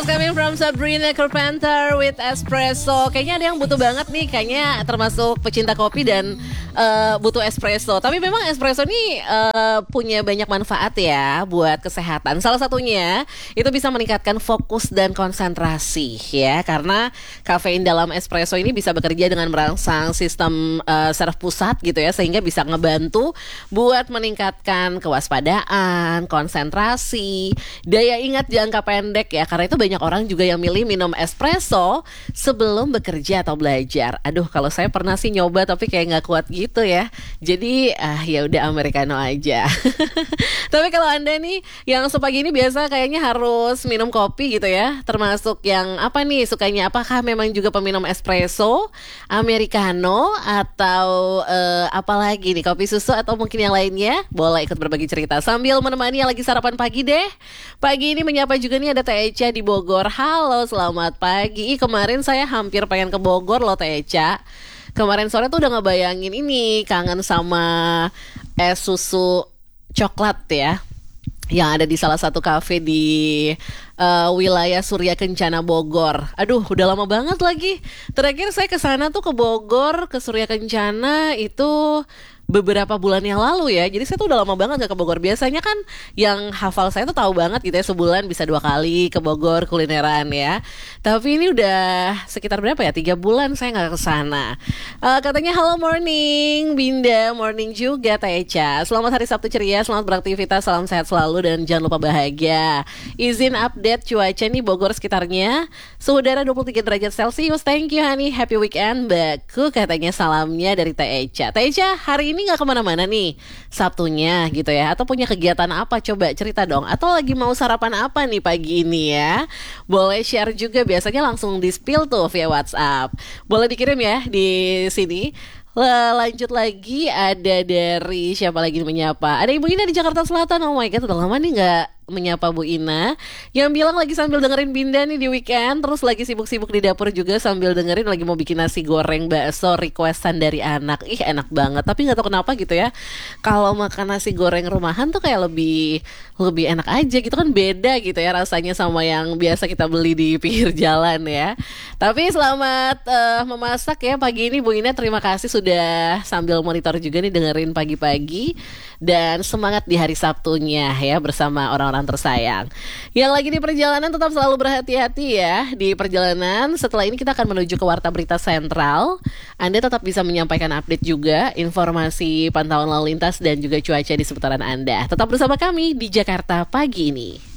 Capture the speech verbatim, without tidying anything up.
Coming from Sabrina Carpenter with espresso. Kayaknya ada yang butuh banget nih, kayaknya termasuk pecinta kopi dan uh, butuh espresso. Tapi memang espresso ini uh, punya banyak manfaat ya buat kesehatan. Salah satunya itu bisa meningkatkan fokus dan konsentrasi ya, karena kafein dalam espresso ini bisa bekerja dengan merangsang sistem uh, saraf pusat gitu ya, sehingga bisa ngebantu buat meningkatkan kewaspadaan, konsentrasi, daya ingat jangka pendek ya. Karena itu banyak orang juga yang milih minum espresso sebelum bekerja atau belajar. Aduh, kalau saya pernah sih nyoba tapi kayak nggak kuat gitu ya. Jadi ah ya udah americano aja. Tapi kalau Anda nih yang sepagi ini biasa kayaknya harus minum kopi gitu ya. Termasuk yang apa nih sukanya? Apakah memang juga peminum espresso, americano, atau uh, apa lagi nih, kopi susu atau mungkin yang lainnya? Boleh ikut berbagi cerita sambil menemani yang lagi sarapan pagi deh. Pagi ini menyapa juga nih ada Teh Echa di Bogor. Halo, selamat pagi. Ih, kemarin saya hampir pengen ke Bogor loh Teh Echa. Kemarin sore tuh udah ngebayangin ini, kangen sama es susu coklat ya, yang ada di salah satu kafe di uh, wilayah Surya Kencana Bogor. Aduh, udah lama banget lagi. Terakhir saya ke sana tuh ke Bogor, ke Surya Kencana itu beberapa bulan yang lalu ya. Jadi saya tuh udah lama banget gak ke Bogor. Biasanya kan yang hafal saya tuh tahu banget gitu ya, sebulan bisa dua kali ke Bogor kulineran ya. Tapi ini udah sekitar berapa ya, tiga bulan saya gak kesana. uh, Katanya hello morning Binda, morning juga Teh Echa. Selamat hari Sabtu ceria, selamat beraktivitas, salam sehat selalu dan jangan lupa bahagia. Izin update cuaca nih Bogor sekitarnya, suhu udara dua puluh tiga derajat Celcius. Thank you honey, happy weekend baku, katanya salamnya dari Teh Echa. Teh Echa hari ini nggak kemana-mana nih Sabtunya gitu ya, atau punya kegiatan apa, coba cerita dong. Atau lagi mau sarapan apa nih pagi ini ya, boleh share juga. Biasanya langsung di spill tuh via WhatsApp, boleh dikirim ya di sini. Lanjut lagi, ada dari siapa lagi menyapa, ada Ibu Ina di Jakarta Selatan. Oh my god, udah lama nih nggak menyapa Bu Ina, yang bilang lagi sambil dengerin Binda nih di weekend, terus lagi sibuk-sibuk di dapur juga sambil dengerin, lagi mau bikin nasi goreng bakso requestan dari anak. Ih enak banget, tapi nggak tahu kenapa gitu ya, kalau makan nasi goreng rumahan tuh kayak lebih lebih enak aja gitu kan, beda gitu ya rasanya sama yang biasa kita beli di pinggir jalan ya. Tapi selamat uh, memasak ya pagi ini Bu Ina, terima kasih sudah sambil monitor juga nih dengerin pagi-pagi, dan semangat di hari Sabtunya ya bersama orang-orang tersayang. Yang lagi di perjalanan tetap selalu berhati-hati ya di perjalanan. Setelah ini kita akan menuju ke Warta Berita Sentral. Anda tetap bisa menyampaikan update juga, informasi pantauan lalu lintas dan juga cuaca di seputaran Anda. Tetap bersama kami di Jakarta pagi ini.